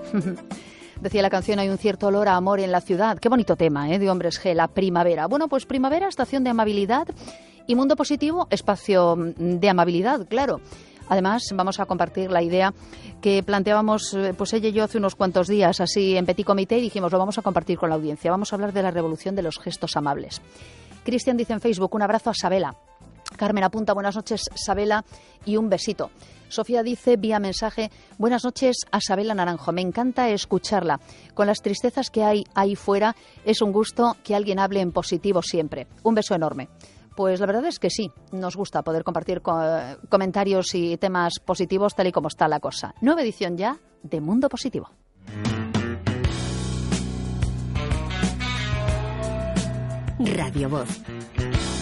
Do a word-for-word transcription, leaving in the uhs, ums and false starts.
Decía la canción, hay un cierto olor a amor en la ciudad. Qué bonito tema, ¿eh? De Hombres G, la primavera. Bueno, pues primavera, estación de amabilidad, y Mundo Positivo, espacio de amabilidad, claro. Además, vamos a compartir la idea que planteábamos, pues ella y yo, hace unos cuantos días, así en petit comité, y dijimos, lo vamos a compartir con la audiencia. Vamos a hablar de la revolución de los gestos amables. Cristian dice en Facebook, un abrazo a Sabela. Carmen apunta, buenas noches, Sabela, y un besito. Sofía dice, vía mensaje, buenas noches a Sabela Naranjo. Me encanta escucharla. Con las tristezas que hay ahí fuera, es un gusto que alguien hable en positivo siempre. Un beso enorme. Pues la verdad es que sí, nos gusta poder compartir co- comentarios y temas positivos tal y como está la cosa. Nueva edición ya de Mundo Positivo. Radio Voz.